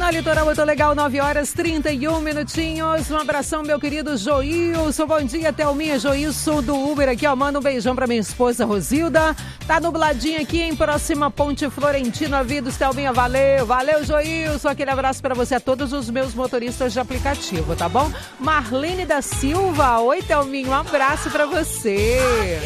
Na Litoral eu tô legal, 9h31. Um abração, meu querido Joilson. Bom dia, Thelminha. Joilson do Uber aqui, ó. Manda um beijão pra minha esposa, Rosilda. Tá nubladinho aqui, em próxima Ponte Florentina. Vidos, Thelminha. Valeu, Joilson. Aquele abraço pra você, a todos os meus motoristas de aplicativo, tá bom? Marlene da Silva. Oi, Thelminha. Um abraço pra você.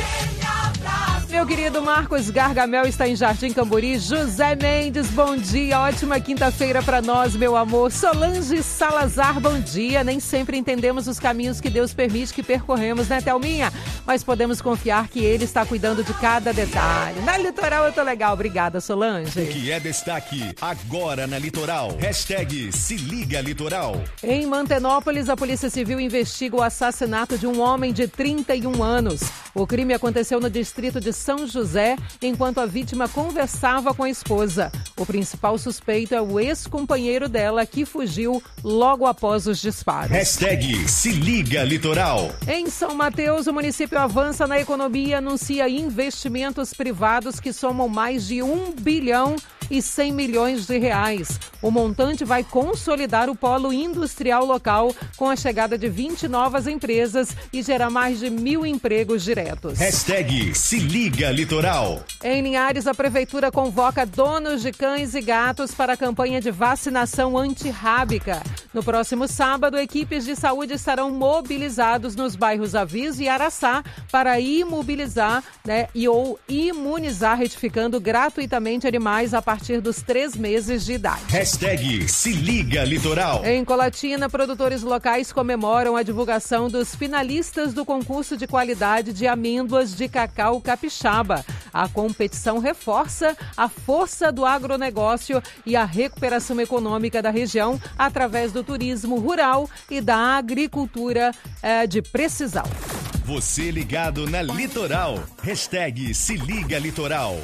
Meu querido Marcos Gargamel está em Jardim Camburi. José Mendes, bom dia. Ótima quinta-feira para nós, meu amor. Solange Salazar, bom dia. Nem sempre entendemos os caminhos que Deus permite que percorremos, né, Thelminha? Mas podemos confiar que Ele está cuidando de cada detalhe. Na Litoral eu tô legal. Obrigada, Solange. O que é destaque agora na Litoral. Hashtag Se Liga Litoral. Em Mantenópolis, a Polícia Civil investiga o assassinato de um homem de 31 anos. O crime aconteceu no distrito de São José, enquanto a vítima conversava com a esposa. O principal suspeito é o ex-companheiro dela, que fugiu logo após os disparos. Hashtag Se Liga Litoral. Em São Mateus, o município avança na economia e anuncia investimentos privados que somam mais de 1,1 bilhão de reais. O montante vai consolidar o polo industrial local com a chegada de 20 novas empresas e gerar mais de 1.000 empregos diretos. Hashtag Se Liga Litoral. Em Linhares, a prefeitura convoca donos de cães e gatos para a campanha de vacinação antirrábica. No próximo sábado, equipes de saúde estarão mobilizados nos bairros Aviso e Araçá para imobilizar, ou imunizar, retificando gratuitamente animais a partir dos 3 meses de idade. Hashtag Se Liga Litoral. Em Colatina, produtores locais comemoram a divulgação dos finalistas do concurso de qualidade de amêndoas de cacau capixaba. A competição reforça a força do agronegócio e a recuperação econômica da região através do turismo rural e da agricultura de precisão. Você ligado na Litoral. Hashtag Se Liga Litoral.